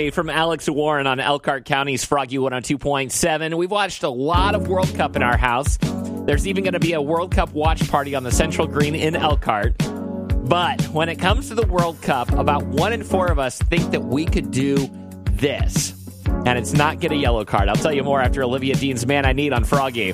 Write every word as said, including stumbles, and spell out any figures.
Day from Alex Warren on Elkhart County's Froggy one oh two point seven. We've watched a lot of World Cup in our house. There's even going to be a World Cup watch party on the Central Green in Elkhart. But when it comes to the World Cup, about one in four of us think that we could do this. And it's not get a yellow card. I'll tell you more after Olivia Dean's Man I Need on Froggy.